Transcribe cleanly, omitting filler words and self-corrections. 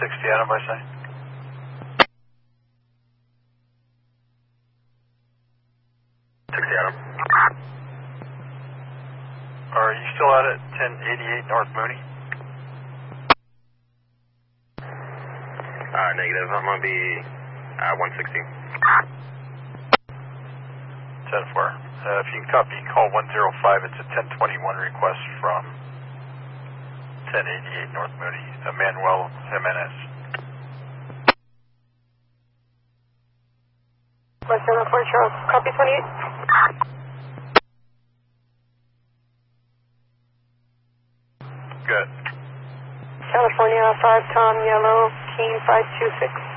160 Adam by sign. Adam. Are you still out at 1088 North Mooney? Negative. I'm going to be 160. 10-4. If you can copy, call 105. It's a 1021 request from 1088 North Mooney, Manuel Jimenez. 174 Charles. Copy 28. Good. California 5 Tom Yellow King 526.